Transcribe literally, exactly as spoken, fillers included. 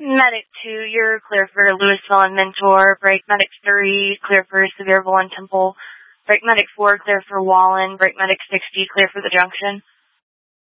Medic two, you're clear for Louisville and Mentor. Brake Medic three, clear for Sevierville and Temple. Brake Medic four, clear for Wallen. Brake Medic sixty, clear for the Junction.